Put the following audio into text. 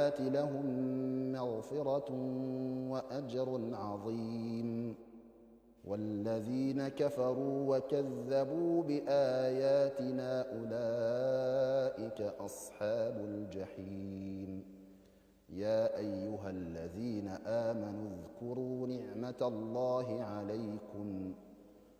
لهم مغفرة وأجر عظيم. والذين كفروا وكذبوا بآياتنا أولئك أصحاب الجحيم. يا أيها الذين آمنوا اذكروا نعمة الله عليكم